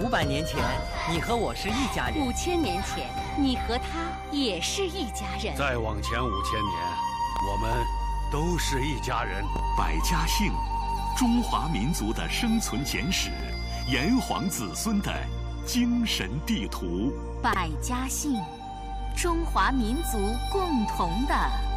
500年前，你和我是一家人 ；5000年前，你和他也是一家人； 再往前5000年，我们都是一家人。 百家姓，中华民族的生存简史，炎黄子孙的精神地图。 百家姓，中华民族共同的